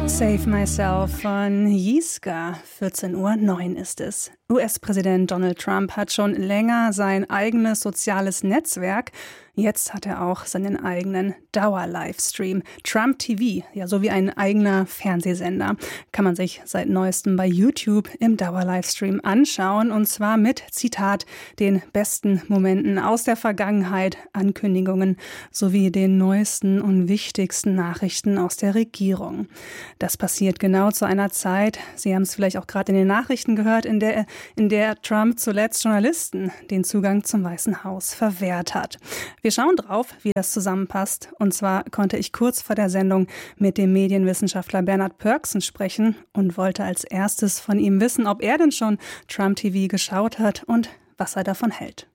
Save Myself von Yiska. 14:09 Uhr ist es. US-Präsident Donald Trump hat schon länger sein eigenes soziales Netzwerk. Jetzt hat er auch seinen eigenen Dauer-Livestream. Trump TV, ja, so wie ein eigener Fernsehsender, kann man sich seit neuestem bei YouTube im Dauer-Livestream anschauen. Und zwar mit, Zitat, den besten Momenten aus der Vergangenheit, Ankündigungen sowie den neuesten und wichtigsten Nachrichten aus der Regierung. Das passiert genau zu einer Zeit, Sie haben es vielleicht auch gerade in den Nachrichten gehört, in der Trump zuletzt Journalisten den Zugang zum Weißen Haus verwehrt hat. Wir schauen drauf, wie das zusammenpasst. Und zwar konnte ich kurz vor der Sendung mit dem Medienwissenschaftler Bernhard Pörksen sprechen und wollte als erstes von ihm wissen, ob er denn schon Trump TV geschaut hat und was er davon hält.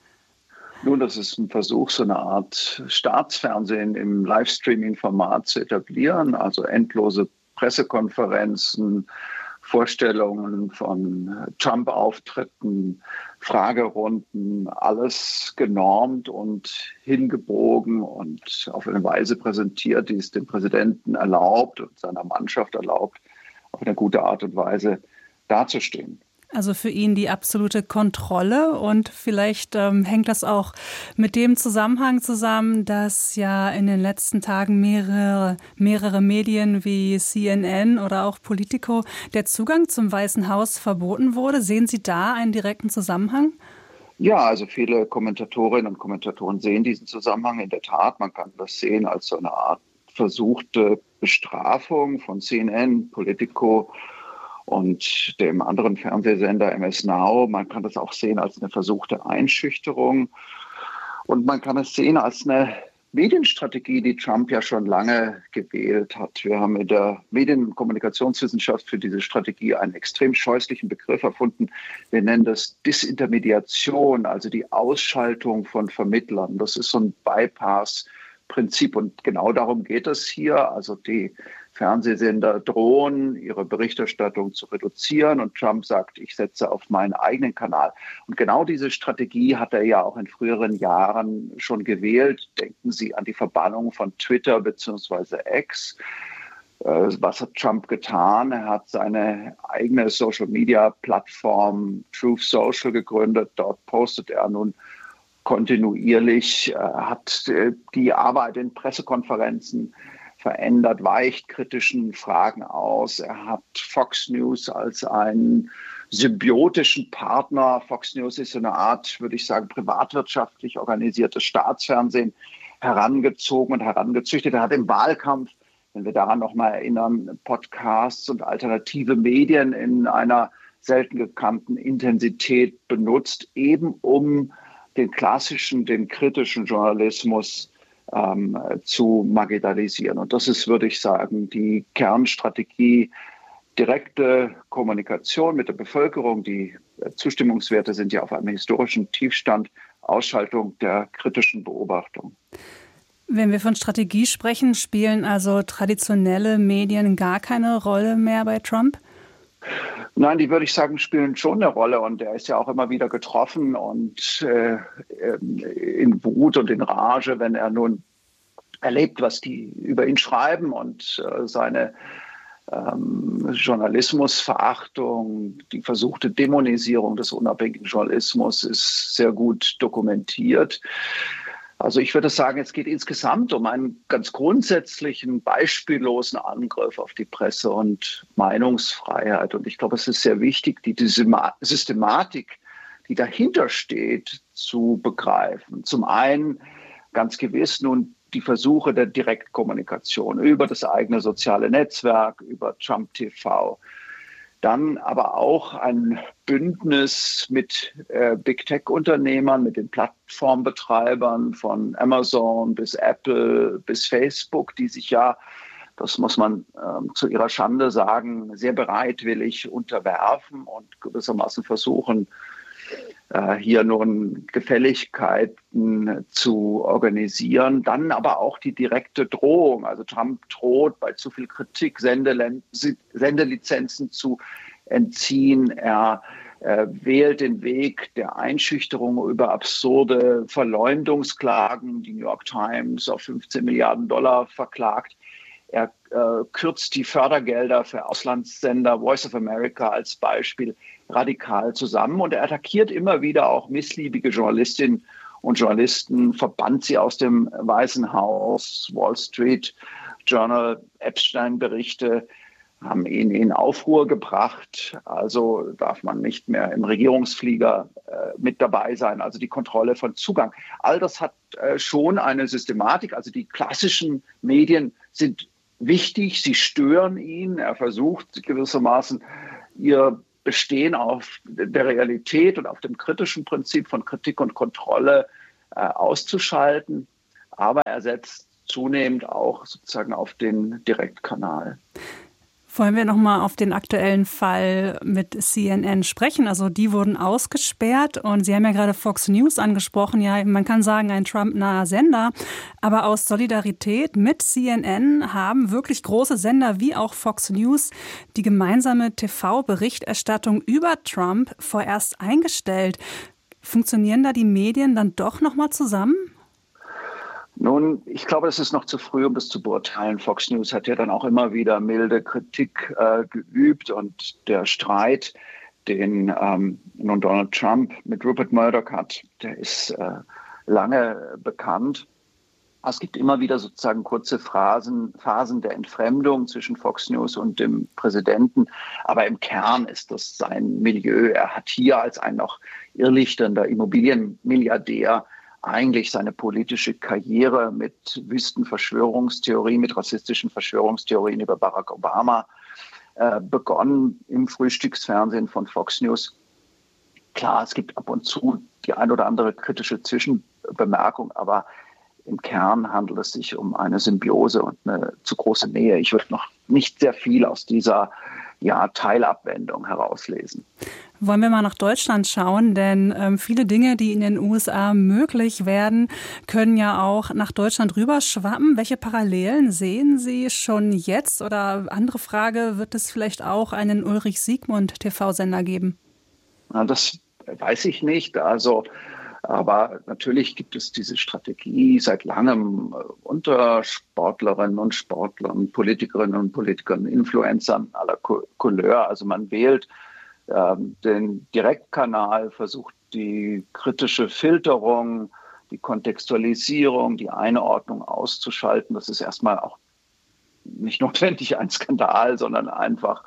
Nun, das ist ein Versuch, so eine Art Staatsfernsehen im Livestreaming-Format zu etablieren, also endlose Pressekonferenzen, Vorstellungen von Trump-Auftritten, Fragerunden, alles genormt und hingebogen und auf eine Weise präsentiert, die es dem Präsidenten erlaubt und seiner Mannschaft erlaubt, auf eine gute Art und Weise dazustehen. Also für ihn die absolute Kontrolle, und vielleicht hängt das auch mit dem Zusammenhang zusammen, dass ja in den letzten Tagen mehrere Medien wie CNN oder auch Politico der Zugang zum Weißen Haus verboten wurde. Sehen Sie da einen direkten Zusammenhang? Ja, also viele Kommentatorinnen und Kommentatoren sehen diesen Zusammenhang in der Tat. Man kann das sehen als so eine Art versuchte Bestrafung von CNN, Politico und dem anderen Fernsehsender MS Now. Man kann das auch sehen als eine versuchte Einschüchterung. Und man kann es sehen als eine Medienstrategie, die Trump ja schon lange gewählt hat. Wir haben in der Medien- und Kommunikationswissenschaft für diese Strategie einen extrem scheußlichen Begriff erfunden. Wir nennen das Disintermediation, also die Ausschaltung von Vermittlern. Das ist so ein Bypass-Prinzip, und genau darum geht es hier. Also die Fernsehsender drohen, ihre Berichterstattung zu reduzieren, und Trump sagt, ich setze auf meinen eigenen Kanal. Und genau diese Strategie hat er ja auch in früheren Jahren schon gewählt. Denken Sie an die Verbannung von Twitter bzw. X. Was hat Trump getan? Er hat seine eigene Social-Media-Plattform Truth Social gegründet. Dort postet er nun kontinuierlich, hat die Arbeit in Pressekonferenzen verändert, weicht kritischen Fragen aus. Er hat Fox News als einen symbiotischen Partner. Fox News ist so eine Art, würde ich sagen, privatwirtschaftlich organisiertes Staatsfernsehen herangezogen und herangezüchtet. Er hat im Wahlkampf, wenn wir daran noch mal erinnern, Podcasts und alternative Medien in einer selten gekannten Intensität benutzt, eben um den klassischen, den kritischen Journalismus zu marginalisieren. Und das ist, würde ich sagen, die Kernstrategie: direkte Kommunikation mit der Bevölkerung. Die Zustimmungswerte sind ja auf einem historischen Tiefstand. Ausschaltung der kritischen Beobachtung. Wenn wir von Strategie sprechen, spielen also traditionelle Medien gar keine Rolle mehr bei Trump? Nein, die, würde ich sagen, spielen schon eine Rolle, und er ist ja auch immer wieder getroffen und in Wut und in Rage, wenn er nun erlebt, was die über ihn schreiben, und seine Journalismusverachtung, die versuchte Dämonisierung des unabhängigen Journalismus ist sehr gut dokumentiert. Also ich würde sagen, es geht insgesamt um einen ganz grundsätzlichen, beispiellosen Angriff auf die Presse- und Meinungsfreiheit. Und ich glaube, es ist sehr wichtig, die Systematik, die dahinter steht, zu begreifen. Zum einen ganz gewiss nun die Versuche der Direktkommunikation über das eigene soziale Netzwerk, über Trump TV. Dann aber auch ein Bündnis mit Big Tech-Unternehmern, mit den Plattformbetreibern von Amazon bis Apple bis Facebook, die sich ja, das muss man zu ihrer Schande sagen, sehr bereitwillig unterwerfen und gewissermaßen versuchen, hier nun Gefälligkeiten zu organisieren. Dann aber auch die direkte Drohung. Also Trump droht bei zu viel Kritik, Sendelizenzen zu entziehen. Er wählt den Weg der Einschüchterung über absurde Verleumdungsklagen. Die New York Times auf $15 Milliarden verklagt. Er kürzt die Fördergelder für Auslandssender, Voice of America als Beispiel, radikal zusammen. Und er attackiert immer wieder auch missliebige Journalistinnen und Journalisten, verbannt sie aus dem Weißen Haus. Wall Street Journal, Epstein-Berichte haben ihn in Aufruhr gebracht. Also darf man nicht mehr im Regierungsflieger mit dabei sein. Also die Kontrolle von Zugang. All das hat schon eine Systematik. Also die klassischen Medien sind wichtig. Sie stören ihn. Er versucht gewissermaßen ihr Bestehen auf der Realität und auf dem kritischen Prinzip von Kritik und Kontrolle auszuschalten. Aber er setzt zunehmend auch sozusagen auf den Direktkanal. Wollen wir nochmal auf den aktuellen Fall mit CNN sprechen? Also die wurden ausgesperrt und Sie haben ja gerade Fox News angesprochen. Ja, man kann sagen, ein Trump-naher Sender. Aber aus Solidarität mit CNN haben wirklich große Sender wie auch Fox News die gemeinsame TV-Berichterstattung über Trump vorerst eingestellt. Funktionieren da die Medien dann doch nochmal zusammen? Nun, ich glaube, es ist noch zu früh, um das zu beurteilen. Fox News hat ja dann auch immer wieder milde Kritik geübt und der Streit, den nun Donald Trump mit Rupert Murdoch hat, der ist lange bekannt. Es gibt immer wieder sozusagen kurze Phasen der Entfremdung zwischen Fox News und dem Präsidenten. Aber im Kern ist das sein Milieu. Er hat hier als ein noch irrlichternder Immobilienmilliardär eigentlich seine politische Karriere mit wüsten Verschwörungstheorien, mit rassistischen Verschwörungstheorien über Barack Obama begonnen im Frühstücksfernsehen von Fox News. Klar, es gibt ab und zu die ein oder andere kritische Zwischenbemerkung, aber im Kern handelt es sich um eine Symbiose und eine zu große Nähe. Ich würde noch nicht sehr viel aus dieser Teilabwendung herauslesen. Wollen wir mal nach Deutschland schauen, denn viele Dinge, die in den USA möglich werden, können ja auch nach Deutschland rüberschwappen. Welche Parallelen sehen Sie schon jetzt? Oder andere Frage, wird es vielleicht auch einen Ulrich-Siegmund-TV-Sender geben? Na, das weiß ich nicht. Aber natürlich gibt es diese Strategie seit langem unter Sportlerinnen und Sportlern, Politikerinnen und Politikern, Influencern aller Couleur. Also man wählt den Direktkanal, versucht die kritische Filterung, die Kontextualisierung, die Einordnung auszuschalten. Das ist erstmal auch nicht notwendig ein Skandal, sondern einfach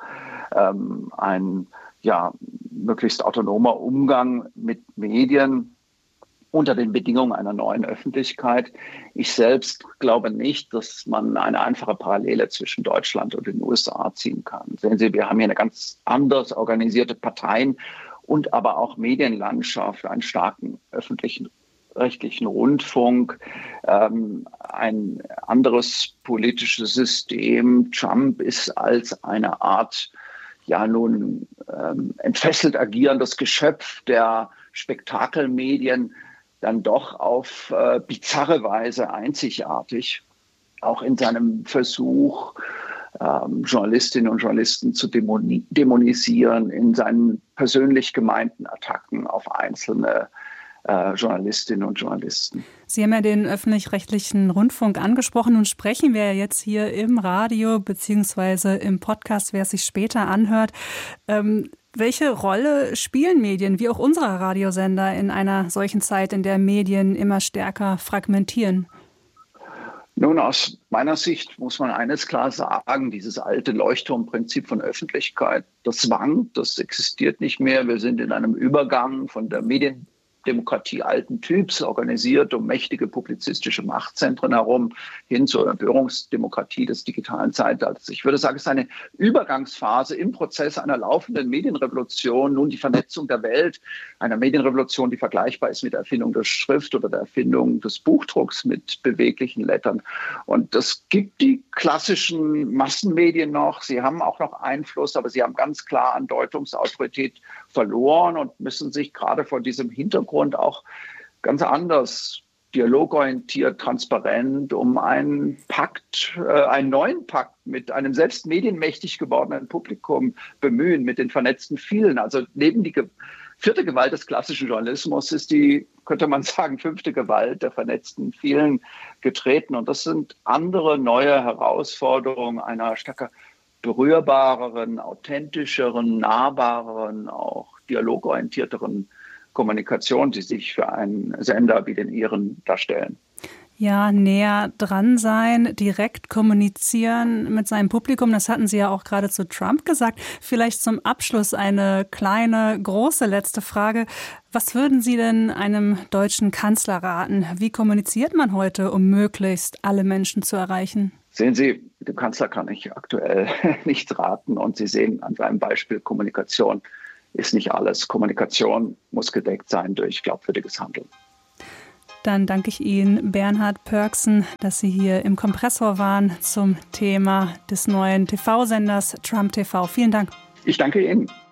ein möglichst autonomer Umgang mit Medien unter den Bedingungen einer neuen Öffentlichkeit. Ich selbst glaube nicht, dass man eine einfache Parallele zwischen Deutschland und den USA ziehen kann. Sehen Sie, wir haben hier eine ganz anders organisierte Parteien und aber auch Medienlandschaft, einen starken öffentlichen rechtlichen Rundfunk, ein anderes politisches System. Trump ist als eine Art entfesselt agierendes Geschöpf der Spektakelmedien dann doch auf bizarre Weise einzigartig, auch in seinem Versuch, Journalistinnen und Journalisten zu dämonisieren, in seinen persönlich gemeinten Attacken auf einzelne Journalistinnen und Journalisten. Sie haben ja den öffentlich-rechtlichen Rundfunk angesprochen. Nun sprechen wir jetzt hier im Radio beziehungsweise im Podcast, wer es sich später anhört. Welche Rolle spielen Medien, wie auch unsere Radiosender, in einer solchen Zeit, in der Medien immer stärker fragmentieren? Nun, aus meiner Sicht muss man eines klar sagen, dieses alte Leuchtturmprinzip von Öffentlichkeit, das wankt, das existiert nicht mehr. Wir sind in einem Übergang von der Mediendemokratie alten Typs, organisiert um mächtige publizistische Machtzentren herum, hin zur Empörungsdemokratie des digitalen Zeitalters. Ich würde sagen, es ist eine Übergangsphase im Prozess einer laufenden Medienrevolution, nun die Vernetzung der Welt, einer Medienrevolution, die vergleichbar ist mit der Erfindung der Schrift oder der Erfindung des Buchdrucks mit beweglichen Lettern. Und es gibt die klassischen Massenmedien noch, sie haben auch noch Einfluss, aber sie haben ganz klar an Deutungsautorität verloren und müssen sich gerade vor diesem Hintergrund auch ganz anders dialogorientiert, transparent um einen neuen Pakt mit einem selbst medienmächtig gewordenen Publikum bemühen, mit den vernetzten vielen. Also neben die vierte Gewalt des klassischen Journalismus ist die, könnte man sagen, fünfte Gewalt der vernetzten vielen getreten. Und das sind andere neue Herausforderungen einer stärker berührbareren, authentischeren, nahbareren, auch dialogorientierteren Kommunikation, die sich für einen Sender wie den Ihren darstellen. Ja, näher dran sein, direkt kommunizieren mit seinem Publikum, das hatten Sie ja auch gerade zu Trump gesagt. Vielleicht zum Abschluss eine kleine, große letzte Frage. Was würden Sie denn einem deutschen Kanzler raten? Wie kommuniziert man heute, um möglichst alle Menschen zu erreichen? Sehen Sie, dem Kanzler kann ich aktuell nichts raten. Und Sie sehen an seinem Beispiel, Kommunikation ist nicht alles. Kommunikation muss gedeckt sein durch glaubwürdiges Handeln. Dann danke ich Ihnen, Bernhard Pörksen, dass Sie hier im Kompressor waren zum Thema des neuen TV-Senders Trump TV. Vielen Dank. Ich danke Ihnen.